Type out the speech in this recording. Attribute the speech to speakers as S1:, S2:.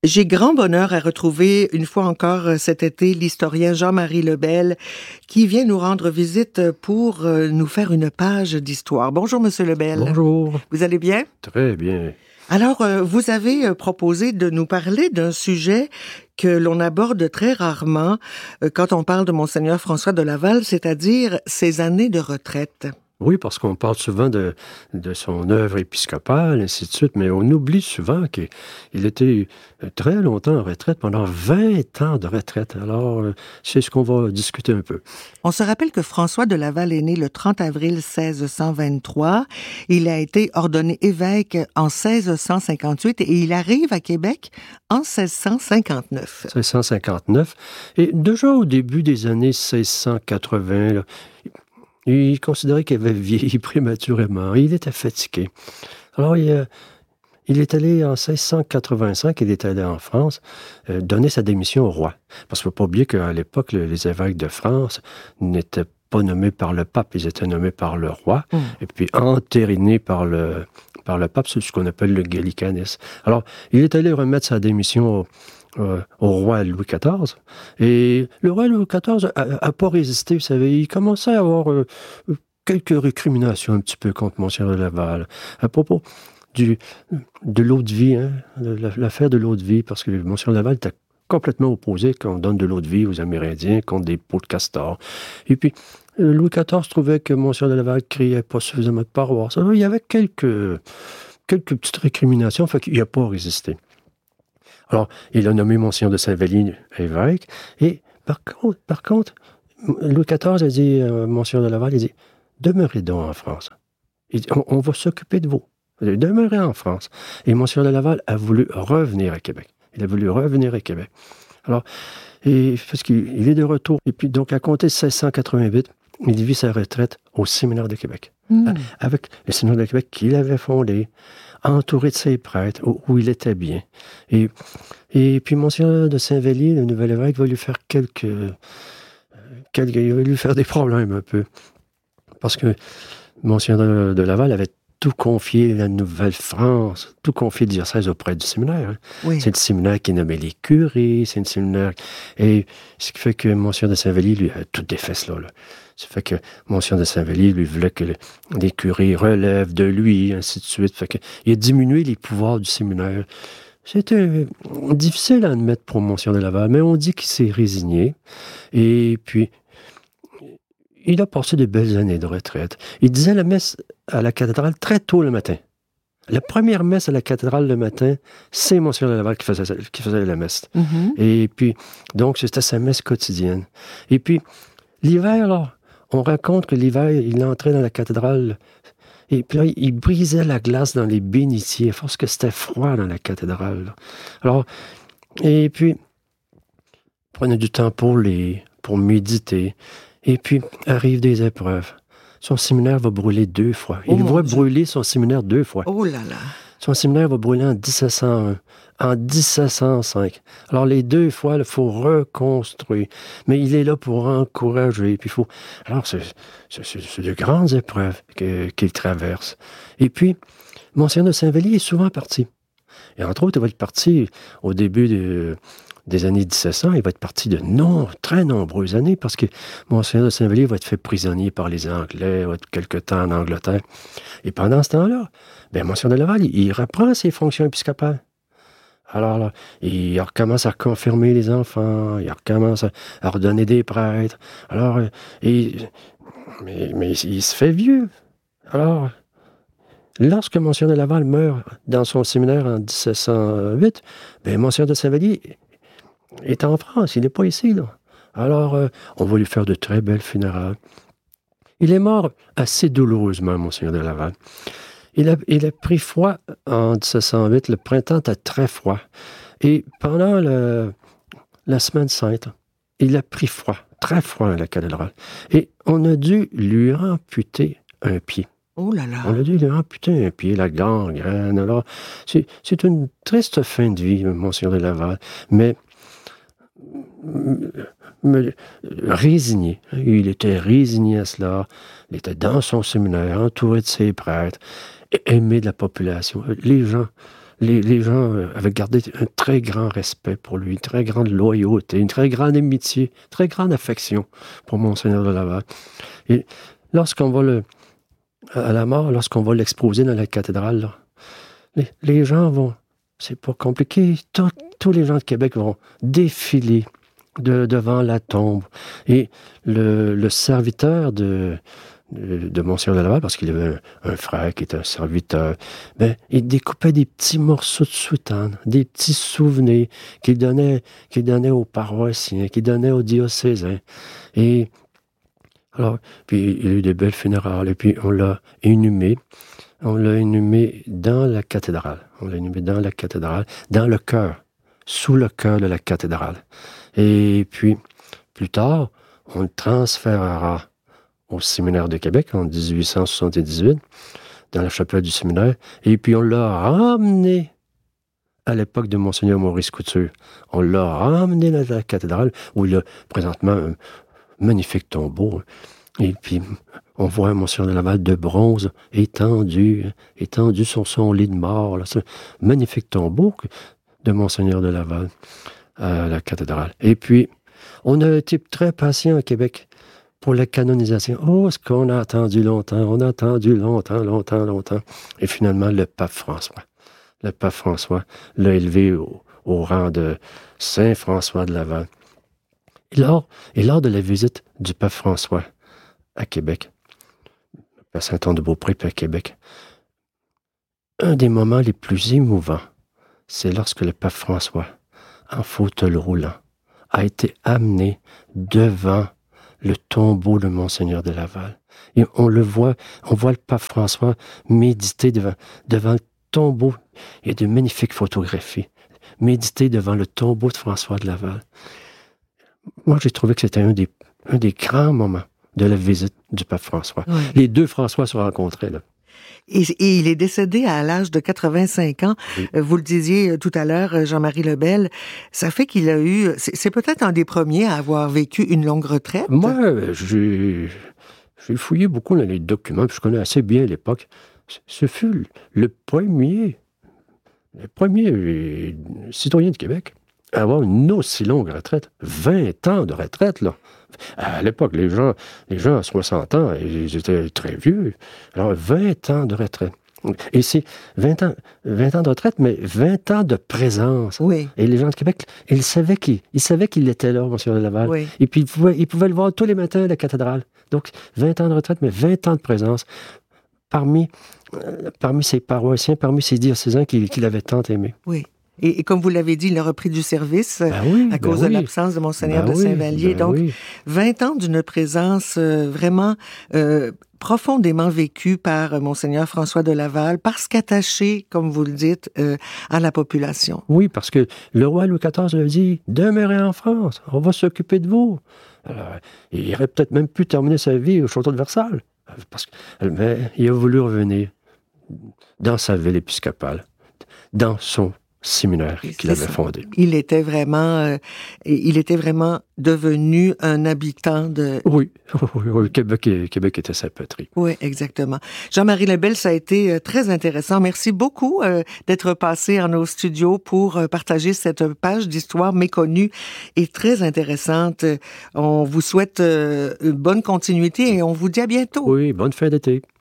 S1: J'ai grand bonheur à retrouver une fois encore cet été l'historien Jean-Marie Lebel qui vient nous rendre visite pour nous faire une page d'histoire. Bonjour Monsieur Lebel.
S2: Bonjour.
S1: Vous allez bien?
S2: Très bien.
S1: Alors, vous avez proposé de nous parler d'un sujet que l'on aborde très rarement quand on parle de Monseigneur François de Laval, c'est-à-dire ses années de retraite.
S2: Oui, parce qu'on parle souvent de son œuvre épiscopale, ainsi de suite, mais on oublie souvent qu'il était très longtemps en retraite, pendant 20 ans de retraite. Alors, c'est ce qu'on va discuter un peu.
S1: On se rappelle que François de Laval est né le 30 avril 1623. Il a été ordonné évêque en 1658 et il arrive à Québec en 1659.
S2: 1659. Et déjà au début des années 1680, là, il considérait qu'il avait vieilli prématurément. Il était fatigué. Alors, il est allé en 1685, il est allé en France, donner sa démission au roi. Parce qu'il ne faut pas oublier qu'à l'époque, les évêques de France n'étaient pas nommés par le pape, ils étaient nommés par le roi, et puis entérinés par le pape, c'est ce qu'on appelle le gallicanisme. Alors, il est allé remettre sa démission au roi Louis XIV. Et le roi Louis XIV n'a pas résisté, vous savez. Il commençait à avoir quelques récriminations un petit peu contre Monseigneur de Laval. À propos de l'eau de vie, hein, l'affaire de l'eau de vie, parce que Monseigneur de Laval était complètement opposé qu'on donne de l'eau de vie aux Amérindiens contre des pots de castor. Et puis, Louis XIV trouvait que Monseigneur de Laval ne criait pas suffisamment de paroisse. Alors, il y avait quelques petites récriminations, fait qu'il n'a pas résisté. Alors, il a nommé Monseigneur de Saint-Vally évêque, et par contre, Louis XIV a dit à Monseigneur de Laval, il dit, demeurez donc en France. Il dit, on va s'occuper de vous. Demeurez en France. Et Monseigneur de Laval a voulu revenir à Québec. Il a voulu revenir à Québec. Alors, parce qu'il est de retour. Et puis, donc, à compter de 1688, il vit sa retraite au Séminaire de Québec. Avec le Séminaire de Québec qu'il avait fondé, entouré de ses prêtres, où il était bien. Et puis, Monseigneur de Saint-Vally, le nouvel évêque, va lui faire il va lui faire des problèmes un peu. Parce que Monseigneur de Laval avait tout confié la Nouvelle-France, tout confié le diocèse auprès du séminaire. Hein.
S1: Oui.
S2: C'est le séminaire qui nommait les curés, c'est le séminaire... Et ce qui fait que Monseigneur de Saint-Vally, lui, a tout défait cela, là. Ça fait que Monseigneur de Saint-Vally, lui, voulait que les curés relèvent de lui, ainsi de suite. Fait que, il a diminué les pouvoirs du séminaire. C'était difficile à admettre pour Monseigneur de Laval, mais on dit qu'il s'est résigné. Et puis, il a passé de belles années de retraite. Il disait la messe à la cathédrale très tôt le matin. La première messe à la cathédrale le matin, c'est Monseigneur de Laval qui faisait la messe. Et puis, donc, c'était sa messe quotidienne. Et puis, l'hiver, là, on raconte que l'hiver, il entrait dans la cathédrale et puis là, il brisait la glace dans les bénitiers, parce que c'était froid dans la cathédrale. Là. Alors, et puis, il prenait du temps pour méditer. Et puis, arrivent des épreuves. Son séminaire va brûler 2 fois. Il va brûler son séminaire 2 fois.
S1: Oh là là!
S2: Son séminaire va brûler en 1701, en 1705. Alors, les 2 fois, il faut reconstruire. Mais il est là pour encourager. Puis Alors, c'est de grandes épreuves qu'il traverse. Et puis, Monseigneur de Saint-Vally est souvent parti. Et entre autres, il va être parti au début des années 1700, il va être parti de très nombreuses années, parce que Monseigneur de Saint-Vally va être fait prisonnier par les Anglais, va être quelque temps en Angleterre. Et pendant ce temps-là, Monseigneur de Laval, il reprend ses fonctions épiscopales. Alors là, il recommence à confirmer les enfants, il recommence à ordonner des prêtres. Alors, mais il se fait vieux. Alors, lorsque Monseigneur de Laval meurt dans son séminaire en 1708, Monseigneur de Saint-Vally est en France, il n'est pas ici, là. Alors, on va lui faire de très belles funérailles. Il est mort assez douloureusement, Monseigneur de Laval. Il a pris froid en 1708, le printemps était très froid. Et pendant la Semaine Sainte, il a pris froid, très froid à la cathédrale. Et on a dû lui amputer un pied.
S1: Oh là là!
S2: On a dû lui amputer un pied, la gangrène. Alors, c'est une triste fin de vie, Monseigneur de Laval. Mais résigné. Il était résigné à cela. Il était dans son séminaire, entouré de ses prêtres, aimé de la population. Les gens les gens avaient gardé un très grand respect pour lui, une très grande loyauté, une très grande amitié, une très grande affection pour Monseigneur de Laval. Et lorsqu'on va à la mort, lorsqu'on va l'exposer dans la cathédrale, là, les gens vont, c'est pas compliqué, tous les gens de Québec vont défiler devant la tombe. Et le serviteur de Monseigneur de Laval, parce qu'il avait un frère qui était un serviteur, il découpait des petits morceaux de soutane, des petits souvenirs qu'il donnait aux paroissiens, qu'il donnait aux diocésains. Et alors, puis il y a eu des belles funérailles, et puis on l'a inhumé dans la cathédrale. On l'a inhumé dans la cathédrale, dans le chœur, sous le chœur de la cathédrale. Et puis, plus tard, on le transférera au séminaire de Québec en 1878, dans la chapelle du séminaire, et puis on l'a ramené à l'époque de Monseigneur Maurice Couture. On l'a ramené dans la cathédrale, où il a présentement un magnifique tombeau. Et puis, on voit Monseigneur de Laval de bronze, étendu sur son lit de mort. Là. C'est un magnifique tombeau de Monseigneur de Laval à la cathédrale. Et puis, on a été très patient à Québec pour la canonisation. Oh, ce qu'on a attendu longtemps, longtemps. Et finalement, le pape François l'a élevé au rang de Saint François de Laval. Et lors de la visite du pape François à Québec, à Saint-Anne-de-Beaupré puis à Québec, un des moments les plus émouvants, c'est lorsque le pape François, en fauteuil roulant, a été amené devant le tombeau de Monseigneur de Laval. Et on voit le pape François méditer devant le tombeau. Il y a de magnifiques photographies. Méditer devant le tombeau de François de Laval. Moi, j'ai trouvé que c'était un des grands moments de la visite du pape François. Oui. Les deux François se rencontraient, là.
S1: Et il est décédé à l'âge de 85 ans. Oui. Vous le disiez tout à l'heure, Jean-Marie Lebel. Ça fait qu'il a eu... C'est peut-être un des premiers à avoir vécu une longue retraite.
S2: Moi, j'ai fouillé beaucoup dans les documents, puis je connais assez bien l'époque. Ce fut le premier citoyen de Québec à avoir une aussi longue retraite. 20 ans de retraite, là. À l'époque, les gens à 60 ans, ils étaient très vieux. Alors, 20 ans de retraite. Et c'est 20 ans de retraite, mais 20 ans de présence.
S1: Oui.
S2: Et les gens de Québec, ils savaient qu'il était là, Monseigneur de Laval.
S1: Oui.
S2: Et puis, ils pouvaient le voir tous les matins à la cathédrale. Donc, 20 ans de retraite, mais 20 ans de présence parmi ses paroissiens, parmi ses diocésains qu'il avait tant aimés.
S1: Oui. Et comme vous l'avez dit, il a repris du service à cause de l'absence de Monseigneur de Saint-Vallier. Donc, 20 ans d'une présence vraiment profondément vécue par Monseigneur François de Laval, parce qu'attaché, comme vous le dites, à la population.
S2: Oui, parce que le roi Louis XIV lui a dit « Demeurez en France, on va s'occuper de vous ». Alors, il aurait peut-être même pu terminer sa vie au château de Versailles, mais il a voulu revenir dans sa ville épiscopale, dans son séminaire qu'il avait fondé.
S1: Il était vraiment devenu un habitant de...
S2: Oui, Québec était sa patrie.
S1: Oui, exactement. Jean-Marie Lebel, ça a été très intéressant. Merci beaucoup d'être passé en nos studios pour partager cette page d'histoire méconnue et très intéressante. On vous souhaite une bonne continuité et on vous dit à bientôt.
S2: Oui, bonne fin d'été.